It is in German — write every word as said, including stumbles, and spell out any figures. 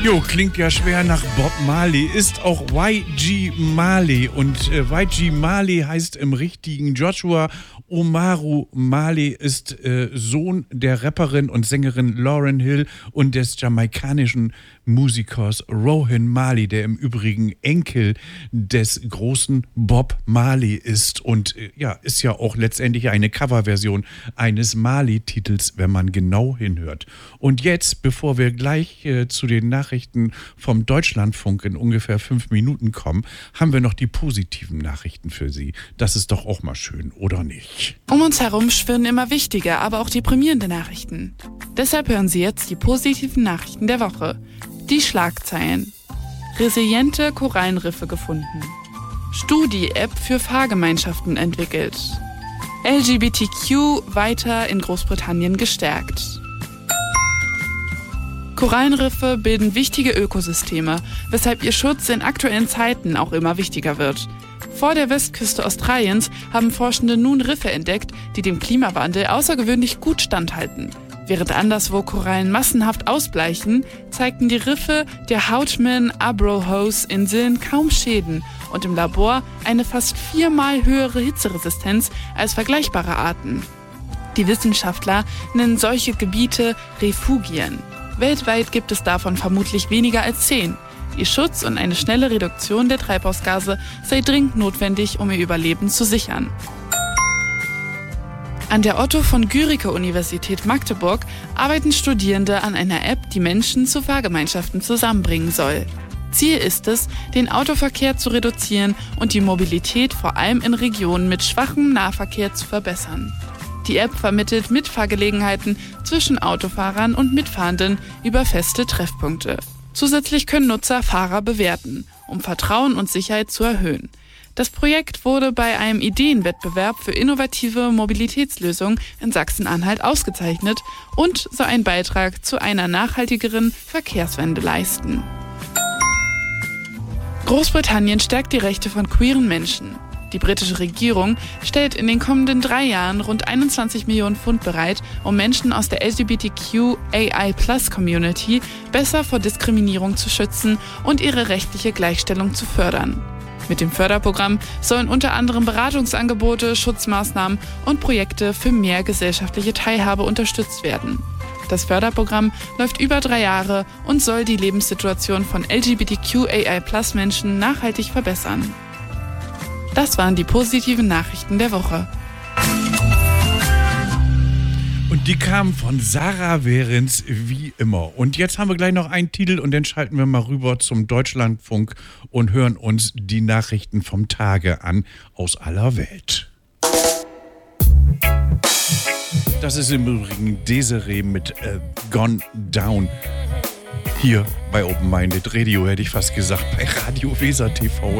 Jo, klingt ja schwer nach Bob Marley, ist auch Y G Marley und äh, Y G Marley heißt im richtigen Joshua Omaru Marley, ist äh, Sohn der Rapperin und Sängerin Lauryn Hill und des jamaikanischen Musikers Rohan Marley, der im Übrigen Enkel des großen Bob Marley ist und äh, ja, ist ja auch letztendlich eine Coverversion eines Marley-Titels, wenn man genau hinhört. Und jetzt, bevor wir gleich äh, zu den Nachrichten vom Deutschlandfunk in ungefähr fünf Minuten kommen, haben wir noch die positiven Nachrichten für Sie. Das ist doch auch mal schön, oder nicht? Um uns herum schwirren immer wichtige, aber auch deprimierende Nachrichten. Deshalb hören Sie jetzt die positiven Nachrichten der Woche. Die Schlagzeilen. Resiliente Korallenriffe gefunden. Studi-App für Fahrgemeinschaften entwickelt. L G B T Q weiter in Großbritannien gestärkt. Korallenriffe bilden wichtige Ökosysteme, weshalb ihr Schutz in aktuellen Zeiten auch immer wichtiger wird. Vor der Westküste Australiens haben Forschende nun Riffe entdeckt, die dem Klimawandel außergewöhnlich gut standhalten. Während anderswo Korallen massenhaft ausbleichen, zeigten die Riffe der Houtman-Abrolhos-Inseln kaum Schäden und im Labor eine fast viermal höhere Hitzeresistenz als vergleichbare Arten. Die Wissenschaftler nennen solche Gebiete Refugien. Weltweit gibt es davon vermutlich weniger als zehn. Ihr Schutz und eine schnelle Reduktion der Treibhausgase sei dringend notwendig, um ihr Überleben zu sichern. An der Otto von Guericke Universität Magdeburg arbeiten Studierende an einer App, die Menschen zu Fahrgemeinschaften zusammenbringen soll. Ziel ist es, den Autoverkehr zu reduzieren und die Mobilität vor allem in Regionen mit schwachem Nahverkehr zu verbessern. Die App vermittelt Mitfahrgelegenheiten zwischen Autofahrern und Mitfahrenden über feste Treffpunkte. Zusätzlich können Nutzer Fahrer bewerten, um Vertrauen und Sicherheit zu erhöhen. Das Projekt wurde bei einem Ideenwettbewerb für innovative Mobilitätslösungen in Sachsen-Anhalt ausgezeichnet und soll einen Beitrag zu einer nachhaltigeren Verkehrswende leisten. Großbritannien stärkt die Rechte von queeren Menschen. Die britische Regierung stellt in den kommenden drei Jahren rund einundzwanzig Millionen Pfund bereit, um Menschen aus der L G B T Q A I Plus Community besser vor Diskriminierung zu schützen und ihre rechtliche Gleichstellung zu fördern. Mit dem Förderprogramm sollen unter anderem Beratungsangebote, Schutzmaßnahmen und Projekte für mehr gesellschaftliche Teilhabe unterstützt werden. Das Förderprogramm läuft über drei Jahre und soll die Lebenssituation von L G B T Q A I Plus Menschen nachhaltig verbessern. Das waren die positiven Nachrichten der Woche. Und die kamen von Sarah Behrens wie immer. Und jetzt haben wir gleich noch einen Titel und dann schalten wir mal rüber zum Deutschlandfunk und hören uns die Nachrichten vom Tage an aus aller Welt. Das ist im Übrigen Desiree mit äh, Gone Down. Hier bei Open Minded Radio, hätte ich fast gesagt, bei Radio Weser T V.